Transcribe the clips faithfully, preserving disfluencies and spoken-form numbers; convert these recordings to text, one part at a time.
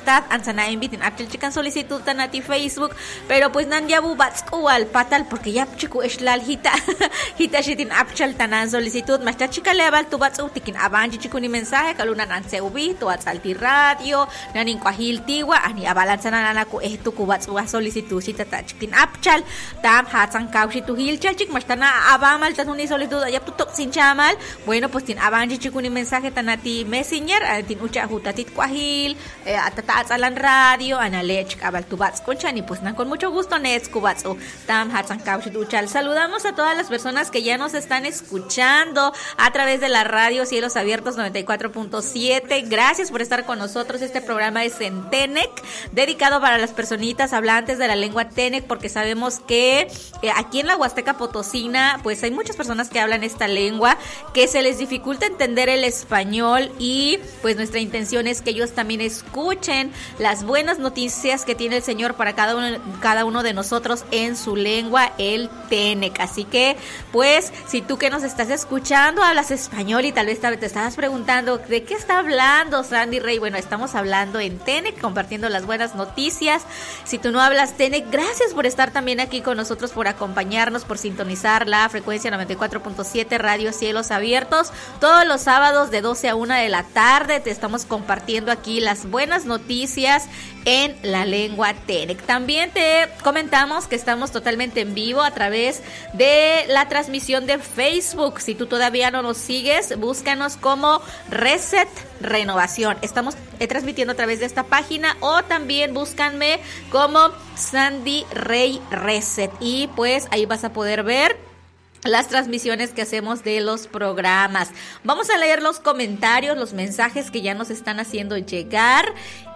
amistad, ansana invitin apchal chican solicitud tanati Facebook, pero pues nan yabu batskual patal porque ya chiku eshlal hita hita shitin apchal tanan solicitud, masta chica leval tu batsu tikin abanji chiku ni mensaje kalunan anseubi tu atsalti radio nanin kwahil tiwa ani abalansana nanaku ehtu ku batsu solicitud shita ta chikin apchal tam hatsan kaushi tu hilchal chik mastana abamal tatuni solicitud ayap tutok sin chamal. Bueno, pues tin abanji chiku ni mensaje tanati messenger tin ucha hutatit kwahil eh, atata atsalan radio analech abal tu bats conchani pues nan con mucho gusto nets kubatsu tam hatsan kaushi tuchal. Saludamos a todas las personas que ya nos están escuchando a través de la radio Cielos Abiertos noventa y cuatro punto siete. Gracias por estar con nosotros. Este programa es en Tenec, dedicado para las personitas hablantes de la lengua Tenec, porque sabemos que eh, aquí en la Huasteca Potosina pues hay muchas personas que hablan esta lengua, que se les dificulta entender el español, y pues nuestra intención es que ellos también escuchen las buenas noticias que tiene el Señor para cada uno, cada uno de nosotros en su lengua, el Tenec. Así que pues si tú que nos estás escuchando hablas español y tal vez te estabas preguntando ¿de qué está hablando Sandy Rey? Bueno, estamos hablando en Tenec, compartiendo las buenas noticias. Si tú no hablas Tenec, gracias por estar también aquí con nosotros, por acompañarnos, por sintonizar la frecuencia noventa y cuatro punto siete Radio Cielos Abiertos. Todos los sábados de doce a una de la tarde te estamos compartiendo aquí las buenas noticias en la lengua Tenec. También te comentamos que estamos totalmente en vivo a través de la transmisión de Facebook. Si tú todavía no nos sigues, búscanos como Reset Renovación. Estamos eh, transmitiendo a través de esta página, o también búscanme como Sandy Rey Reset, y pues ahí vas a poder ver las transmisiones que hacemos de los programas. Vamos a leer los comentarios, los mensajes que ya nos están haciendo llegar.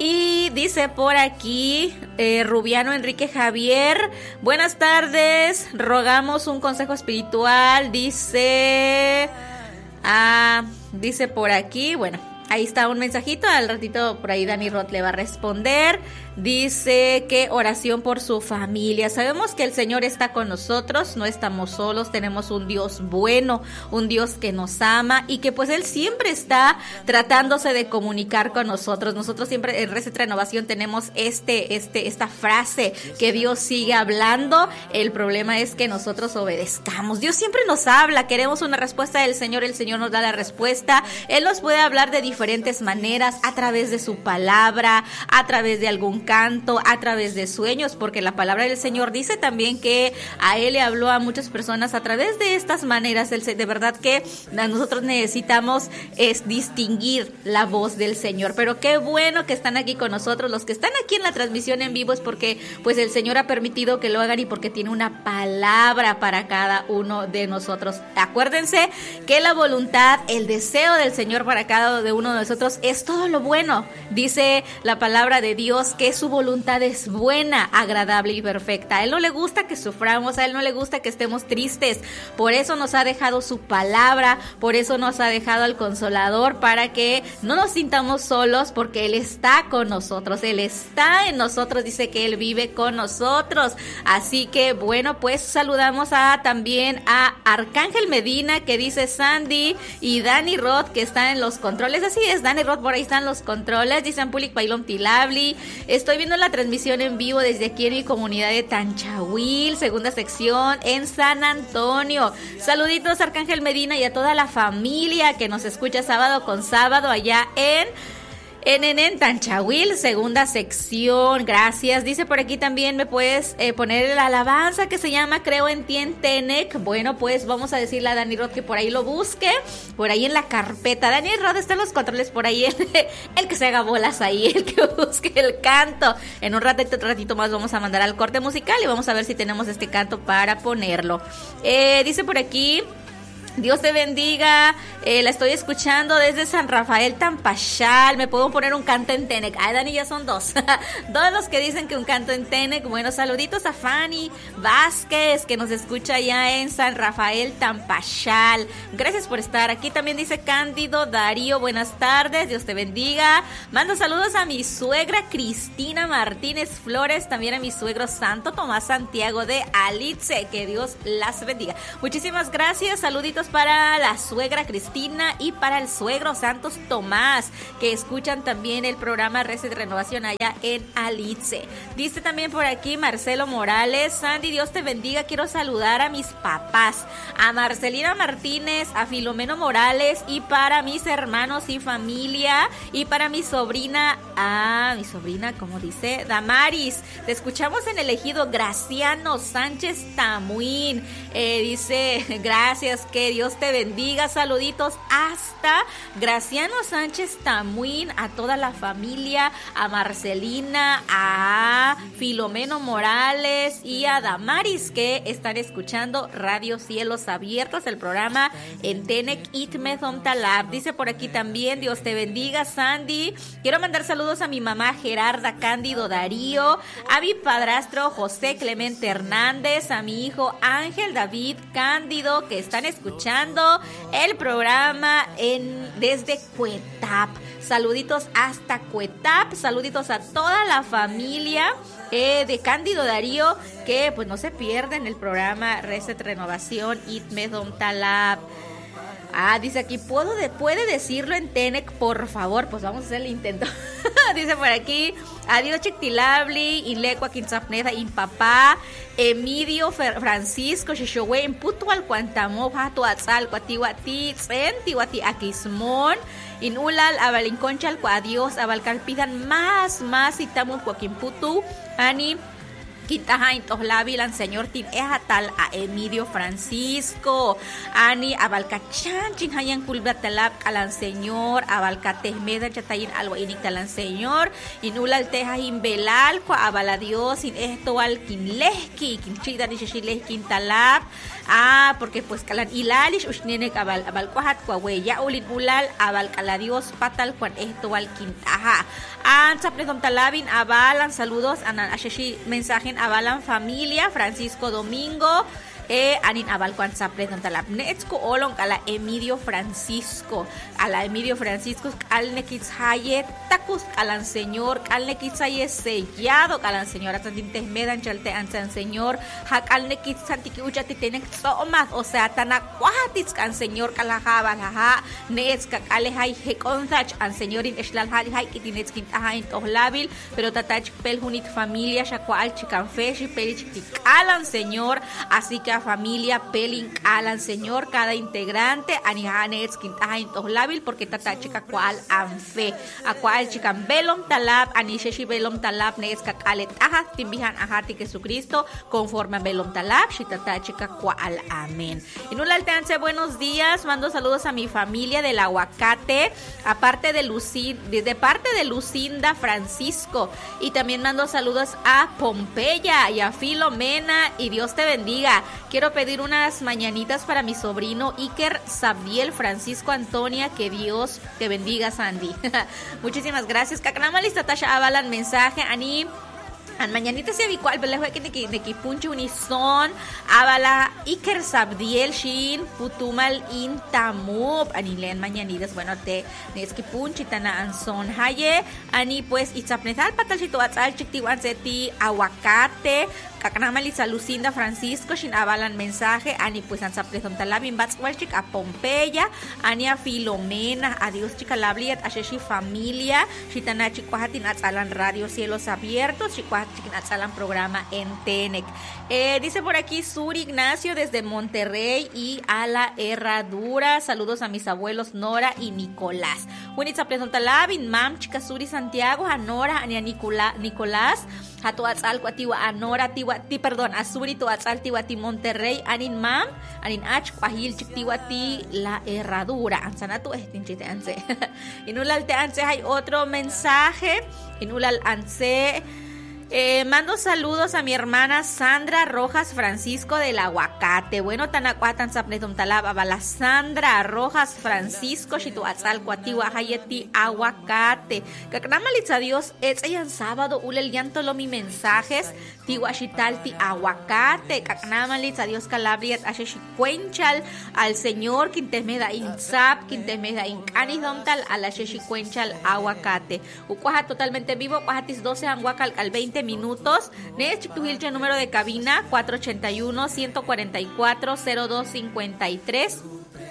Y dice por aquí eh, Rubiano Enrique Javier: buenas tardes, rogamos un consejo espiritual. Dice ah, dice por aquí, bueno, ahí está un mensajito, al ratito por ahí Dani Roth le va a responder. Dice que oración por su familia. Sabemos que el Señor está con nosotros, no estamos solos, tenemos un Dios bueno, un Dios que nos ama, y que pues Él siempre está tratándose de comunicar con nosotros. Nosotros siempre en Reset Renovación tenemos este, este, esta frase, que Dios sigue hablando. El problema es que nosotros obedezcamos. Dios siempre nos habla, queremos una respuesta del Señor, el Señor nos da la respuesta. Él nos puede hablar de diferentes maneras, a través de su palabra, a través de algún canto, a través de sueños, porque la palabra del Señor dice también que a Él le habló a muchas personas a través de estas maneras. De verdad que nosotros necesitamos es distinguir la voz del Señor. Pero qué bueno que están aquí con nosotros. Los que están aquí en la transmisión en vivo es porque pues el Señor ha permitido que lo hagan, y porque tiene una palabra para cada uno de nosotros. Acuérdense que la voluntad, el deseo del Señor para cada uno de nosotros es todo lo bueno. Dice la palabra de Dios que su voluntad es buena, agradable y perfecta. A Él no le gusta que suframos, a Él no le gusta que estemos tristes. Por eso nos ha dejado su palabra, por eso nos ha dejado al Consolador, para que no nos sintamos solos, porque Él está con nosotros, Él está en nosotros, dice que Él vive con nosotros. Así que bueno, pues saludamos a también a Arcángel Medina, que dice Sandy, y Dani Roth, que está en los controles. Así es, Dani Roth, por ahí están los controles. Dice Ampulic Pailón Tilabli: estoy viendo la transmisión en vivo desde aquí en mi comunidad de Tanchahuil, segunda sección, en San Antonio. Saluditos a Arcángel Medina y a toda la familia que nos escucha sábado con sábado allá en En en Tanchahuil, segunda sección. Gracias. Dice por aquí también, me puedes eh, poner la alabanza que se llama Creo en ti en Tenec. Bueno, pues vamos a decirle a Dani Roth que por ahí lo busque, por ahí en la carpeta. Dani Roth está en los controles, por ahí el, el que se haga bolas ahí, el que busque el canto. En un ratito, ratito más vamos a mandar al corte musical y vamos a ver si tenemos este canto para ponerlo. Eh, dice por aquí: Dios te bendiga, eh, la estoy escuchando desde San Rafael Tampachal. ¿Me puedo poner un canto en Tenec? Ay, Dani, ya son dos. Todos los que dicen que un canto en Tenec. Bueno, saluditos a Fanny Vázquez, que nos escucha allá en San Rafael Tampachal. Gracias por estar aquí. También dice Cándido Darío: buenas tardes, Dios te bendiga. Mando saludos a mi suegra Cristina Martínez Flores, también a mi suegro Santo Tomás Santiago de Alitze. Que Dios las bendiga. Muchísimas gracias. Saluditos saluditos para la suegra Cristina y para el suegro Santos Tomás, que escuchan también el programa Reset Renovación allá en Alice. Dice también por aquí Marcelo Morales: Sandy, Dios te bendiga, quiero saludar a mis papás, a Marcelina Martínez, a Filomeno Morales, y para mis hermanos y familia, y para mi sobrina, ah, mi sobrina, como dice, Damaris. Te escuchamos en el ejido Graciano Sánchez Tamuín. Eh, dice, gracias, que Dios te bendiga. Saluditos hasta Graciano Sánchez Tamuín, a toda la familia, a Marcelina, a Filomeno Morales y a Damaris, que están escuchando Radio Cielos Abiertos, el programa en Tenec Itmedom Talab. Dice por aquí también, Dios te bendiga, Sandy. Quiero mandar saludos a mi mamá Gerarda Cándido Darío, a mi padrastro José Clemente Hernández, a mi hijo Ángel David Cándido, que están escuchando el programa en desde Cuetap. Saluditos hasta Cuetap, saluditos a toda la familia eh, de Cándido Darío, que pues no se pierden el programa Reset Renovación Itmedom Talab. Ah, dice aquí, ¿puedo de, ¿puede decirlo en Tenec, por favor? Pues vamos a hacer el intento. Dice por aquí, adiós Chictilabli, Inlecua, Quinzapneza, Impapá, Emidio Francisco, Xixohue, Imputual, Cuantamo, Pato, Atzal, Cuatihuati, Tihuati, Aquismón, Inulal, Abalinconchal, Adiós, Abalcarpidan, más, más, Itamos, Cuaquimputu, Ani, Quintajain Tohlavilan, señor Tin Ejatal, a Emidio Francisco, Ani Abalcachan, Chinhayan Culbatalab, Alan señor, Abalcatesmeda, Chatayin Alwainik Talan señor, Inulal Tejahin Belal, Abaladios, in esto al Kinleski, Kinchidan y Shishileskin Talab. Ah, porque pues Calan Ilalish, Ushnenek Abal Abalcuajat, Cuahueya, Ulin Ulal, Abalcaladios, Patal, Juan esto al Quintaja. Ah, Zapledon Talabin, Abalan, saludos, Anan Asheshi, mensaje Abalan familia, Francisco Domingo, eh, Anin Abal Juan Zapledon Talab, Netzko Olon, a la Emidio Francisco, a la Emidio Francisco, Alnekitz Haye, Takus, Alan señor, Alnekitz Haye sellado, Alan señor, Atantintes Medan, Chalte Ansan señor, Hak Alnekitz Santiki Uchati Tenek Somas, o sea, Tanakwatitz, An señor, Kalahaba, Laha, Netzka, Alehai, Hekonzach, An señor, in Eshlal Hai, Kitinetskin Ahain Tohlabil, pero Tatach Pelhunit familia, Shakwal Chicanfeshi, Pelich Alan señor, así que familia Pelin Alan señor, cada integrante Anihanets Quintajain Tohlabil, porque tata chica cual anfe a cual chican Belom Talab Anisheshi Belom Talab Neska Kalet Aha Timbihan Ahati Jesucristo conforme a Belom Talab Shitata chica cual amén. En un alcance, buenos días, mando saludos a mi familia del Aguacate, aparte de Lucin, de parte de Lucinda Francisco, y también mando saludos a Pompeya y a Filomena, y Dios te bendiga. Quiero pedir unas mañanitas para mi sobrino Iker Sabdiel Francisco Antonia. Que Dios te bendiga, Sandy. Muchísimas gracias. Kaknamalista Tasha Avalan mensaje. Ani. An mañanitas se habitual, pero les voy a decir de que punche unison, Avala Iker Sabdiel Shin, Putumal Intamub, Ani leen mañanitas, bueno, te es que punche tana anson haye, Ani pues itzapnetal patalchito atzal chiktiwan seti aguacate, Kaknamalisa Lucinda Francisco, Shin Avalan mensaje, Ani pues anzapneton talabin batzwalchik a Pompeya, Ani a Filomena, adiós chicalabliat, a Sheshi familia, Shitana chicuajatin atzalan Radio Cielos Abiertos, chicuajatin atzalan programa en Tenec. Eh, dice por aquí Sur Ignacio desde Monterrey y a la Herradura. Saludos a mis abuelos Nora y Nicolás. Buenitzapleton talabin, mam, chica Suri Santiago, a Nora, a Nicolás, a Toatzal, Cuatiwa, a Nora, Tiwati, perdón, a Suri, Toatzal, Tiwati, Monterrey, Anin Mam, Anin Ach, Cuajil, Chictiwati, la Herradura. Ansanatu, estinchite, anse. Inulal te anse, hay otro mensaje. Inulal anse. Eh, mando saludos a mi hermana Sandra Rojas Francisco del Aguacate. Bueno, Tanacuatan Zapnetum Talaba, Bala Sandra Rojas Francisco, Shituatzal, Cuatiwa, Hayeti, Aguacate. Kakramalitza Dios, etzayan sábado, Ulel Yantolo mi mensajes, Tihuachitalti, Aguacate. Kakramalitza Dios Calabriat, Asheshi al Señor, Quintesmeda Inzap, Quintesmeda Incanidontal, a la Sheshi Cuenchal, Aguacate. Ucuaja totalmente vivo, Cuajatis doce, Anguacal, al veinte minutos. Nes Chictuhilche, número de cabina cuatro ochenta y uno, ciento cuarenta y cuatro, cero dos cincuenta y tres.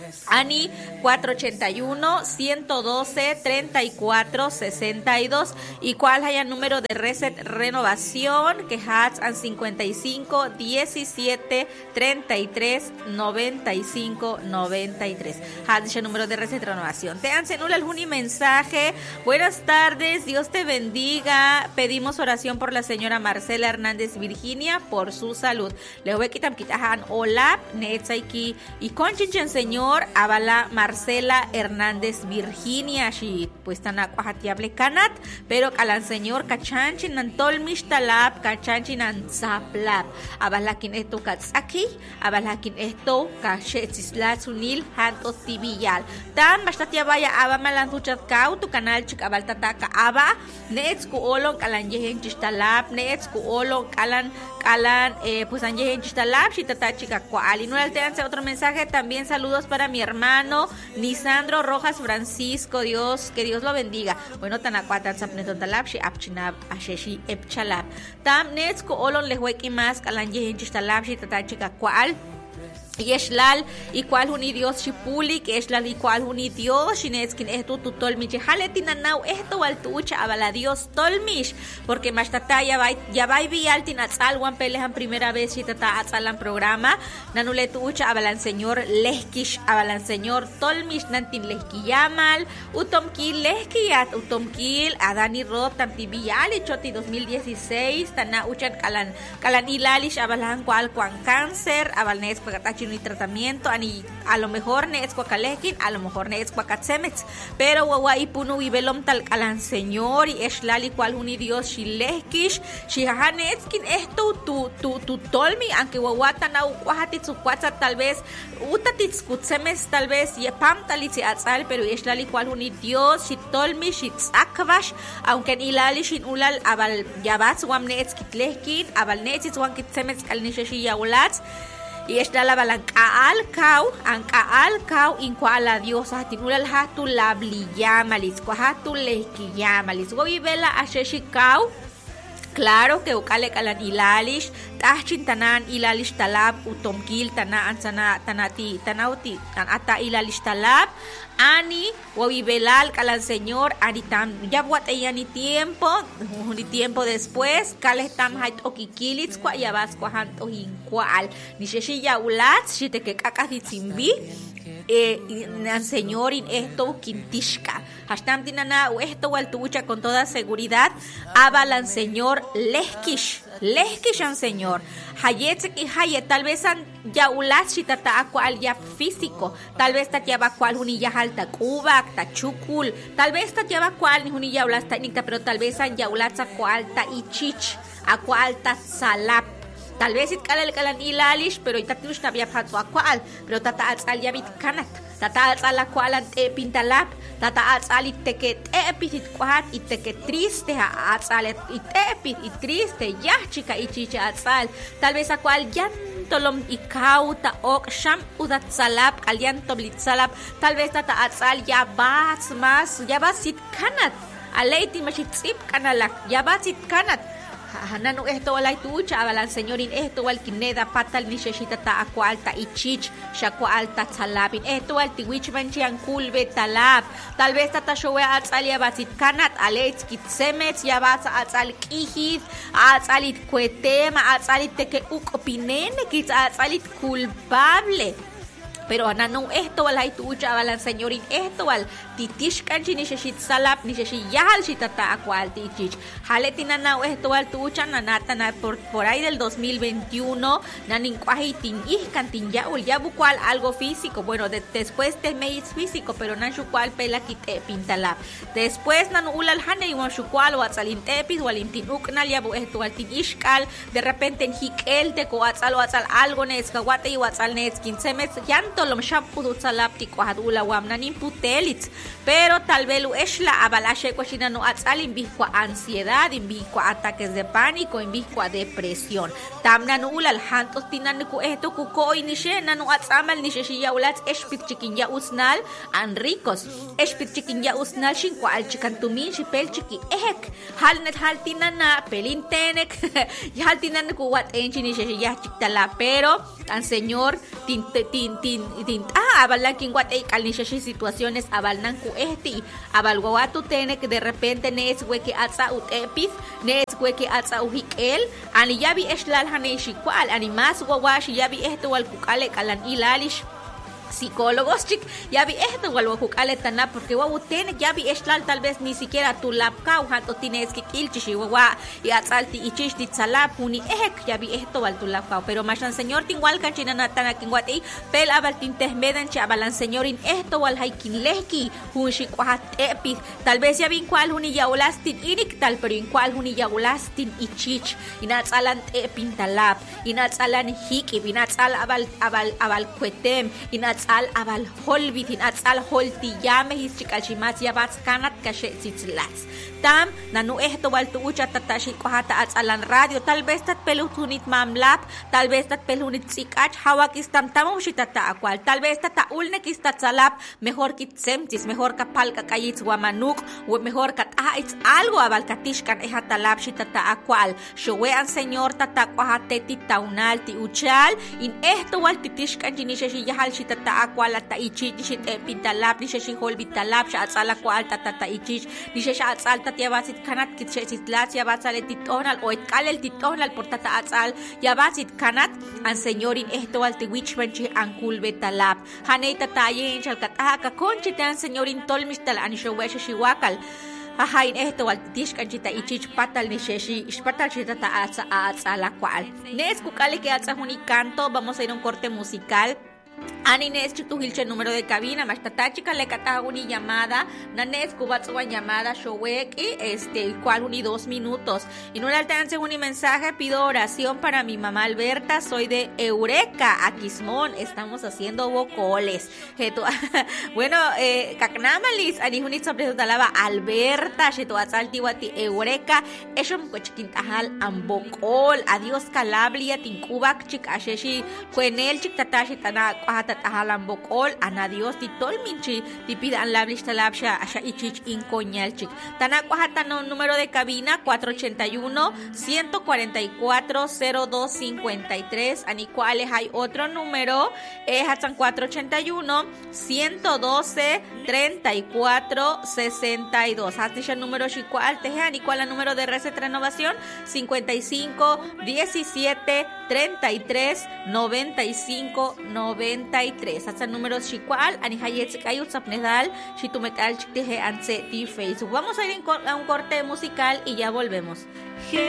Ani cuatro ochenta y uno, ciento doce, treinta y cuatro, sesenta y dos. Y cuál hay el número de Reset Renovación, que has an cincuenta y cinco, diecisiete, treinta y tres, noventa y cinco, noventa y tres. Has el número de Reset Renovación. Te han cenula el juni mensaje. Buenas tardes, Dios te bendiga. Pedimos oración por la señora Marcela Hernández Virginia por su salud. Le voy a quitar quitahan hola, netzaiki y conchinchen señor Avala Marcela Hernández Virginia, shi pues tan acuajatiable canat, pero calan señor cachanchin antolmish talab, cachanchin anzaplab, abalakin esto katsaki, abalakin esto kachetzislat sunil hanto tibiyal. Tan bastatia vaya abamalan tuchat kau tu canal chik abaltataka aba, neetsku olon kalan yehen chistalab, neetsku olon kalan kalan eh, pues an yehen chistalab, shi tata chica cual. Y no alteranse otro mensaje, también saludos para mi hermano Nisandro Rojas Francisco, Dios, que Dios lo bendiga. Bueno, tanacuatan sapneton talapshi apchinab asheshi epchalab. Tam netsko olon lehweki mas kalan yehen chistalabshi tatachika cual. Y eslal y cual uni Dios chipuli que eslal y cual uni Dios shinetskin esto tu tolmish haletina nau esto al tucha abala Dios tolmish porque más tata ya va ya va vialtin atzalwan pelejan primera vez si tata atzalan programa nanule tucha abalan señor lehkish abalan señor tolmish nantin lehkiyamal utomkil lehkiyat utomkil adani rod tamtibial y choti dos mil dieciséis tana uchan kalan kalan ilalish abalan cual cuan cáncer abalnes pagatachi ni tratamiento ani a lo mejor ne es cuacalequin, a lo mejor ne es cuacatsemets, pero wawa ipunu vivelom tal calan señor y eslali cual uni Dios shilekish shihahanetskin esto tu tu tu tolmi aunque wawa tanau cuajatit su cuatza tal vez utatit kutsemes tal vez y pam talitzi atzal pero eslali cual uni Dios shitolmi shitzakvash aunque en ilali shin ulal abal yabats wam ne etskitlehkin abal ne etzitwan kitsemets kalnisheshi yaulats. Y está la balanca al cau, anca al cau, in cual la diosa tinula el hatu la bliyamalis, cuajatu lehkiyamalis, goivela asheshi cau. Claro que ukale kalan ilalish, tachin tanan ilalish talab, utomkil tana ansana tanati tanauti ata ilalish talab. Ani, Wabibelal, Calan Señor, Anitam, ya ni tiempo, ni tiempo después, Calestam Hait Okikilitz, Quayabas, Quahanto Hinqual, Nisheshi Yaulats, Shiteke Kakazimbi, eh, Señor, in esto Quintishka, Hastam Tinana, esto Waltucha con toda seguridad, Abalan Señor, Leskish, Leskish, Señor, Hayetzek y Hayet, tal vez an Yaulat Shitata Aqual ya físico, tal vez Tatiaba cual unilla alta Cuba, Tachukul, tal vez Tatiaba cual ni unilla ulas técnica, pero tal vez an Yaulat Aqualta y Chich, Aqualta Salap. Tal vez it kalal kalan ilalish, pero itatush na biapatu akwal, pero tataats al yabit kanat, tataats al akwalan te pintalap, tataats al iteket epit it kwat, iteket triste ha atzal itepit it triste, ya chica ichicha atzal, tal vez akwal yan tolom ikaw ta ok sham udat salap, kalyan toblit salap, tal vez tataats al yabats mas, yabasit kanat, aleiti mashitsip kanalak, yabasit kanat. Nanu esto walay tucha abalan señorin esto wal kineda patal ni sheshita ta akwalta ichich shakwa alta talabin esto wal tiwich manchian kulbe talab tal vez tata showe atsalia batit kanat alets kitsemets ya bas atsal kihid atsalit kwetema atsalit teke ukopinene kit atsalit culpable. Pero nanu esto walay tucha abalan señorin esto wal titish kanchi ni sheshit salap ni sheshi yahal shitata akwal tichich haletina nau esto wal tucha nanata na por, por ahí del dos mil veintiuno nanin kwahi tin ihkan tin yaul yabu cual algo físico bueno de, después te me físico pero nan shukwal pela kite pintalap después nanu ulal hane y wan shukwal wa tsalin tepis walim tin uknal yabu esto wal tin ishkal de repente en hikel te ko atsal atsal algo nes kawate y watsal nes quincemes yanto lom shampoo salap ti kwahadula wam nanin putelits. Pero tal vez lo es la avalashe cochina no atzal inviscua ansiedad, inviscua ataques de pánico, inviscua depresión. Tamna no ulal hantos tinan ku esto ku ko inishe na no atzamal ni sheshiya ulats espit chikin ya usnal an ricos. Espit chikin ya usnal shin kwa al chikantumin shipel chiki ehek. Hal net hal tinan na pelin tenek. Hal tinan ku wat enchi ni sheshiya chiktala pero tan señor tin tin tin tin ah abalan kin guate kalnishashi situaciones abalnan ku esti abalguatu tene que de repente nes hueque atsa utepis nes hueque atsa uhikel ani yabi eshlal haneshi cual ani más guawashi yabi esto wal kukale kalan ilalish psicólogos chic ya vi esto walwa kukale tana porque wawu tiene ya vi eshlal tal vez ni siquiera tu lapka uhanto tienes que kilchishi wawa y atsalti ichishti tsalap uni ek ya vi esto wal tu lapka pero machan señor tinwal kanchina natana kinwati pel abal tintehmedan chabalan señorin esto wal haikin leki hunshi kwahat epi tal vez ya vi cual huni yaulastin inik tal pero en cual huni yaulastin ichich inatsalan epin talap inatsalan hiki inatsal abal abal abal kwetem inat al abal holbitin al holti yame his chikalchimas yabats kanat kashe tsitlats tam nanu esto wal tu ucha tatashi kohata atsalan radio tal vez tat pelutunit mamlap tal vez tat pelunit tsikach hawak istam tamushitata akwal tal vez tata ulne kistat salap mejor kitsemtis mejor kapal kakayits wamanuk o mejor kat ah it's algo abal katishkan ehatalap shitata akwal showean señor tata kohate titaunal ti uchal in esto wal titishkan jinishashi yahal shitata akwal ta ichi shit pintalap ni shashi holbitalap sha atsala kwal tata ta ichi ni sha atsal tata basit kanat kit shitlat ya batsale titonal o kalel titonal por tata atsal ya basit kanat an señorin esto al tiwichmanchi an kulbetalap hanay tata yin shalkata ka konchi tan señorin tolmistal an showesha shiwakal hahain esto wal tish kanchita ichich patal ni sheshi patal chita ta atsa atsa la cual nes kukale que atsa huni canto vamos a ir a un corte musical. Ani nes chutujilche número de cabina mastatachica le cataguni llamada nanes kubatsuwa llamada showeki este cual uni dos minutos en un alcance un mensaje pido oración para mi mamá Alberta soy de Eureka Aquismón estamos haciendo bocoles bueno eh kaknamalis ani huni sobre talaba Alberta sheto asaltiwati Eureka eshom kochkintajal ambocol adiós calabria tinkubak chik asheshi kuenel chik tatashi tana hata tahalan bokol ana Dios ti tolminchi ti pidan lablish talabsha asha ichich incoñalchik tanako hata no número de cabina cuatro ochenta y uno, ciento cuarenta y cuatro, cero dos cincuenta y tres ani cuales hay otro número es hatan cuatro ochenta y uno, ciento doce, treinta y cuatro, sesenta y dos hasta el número shikual teje ani cual el número de receta renovación cincuenta y cinco, diecisiete, treinta y tres, noventa y cinco, noventa y tres hasta el número shikual ani hayet kayut sapnedal shitumetal chikteje anse ti Facebook. Vamos a ir a un corte musical y ya volvemos.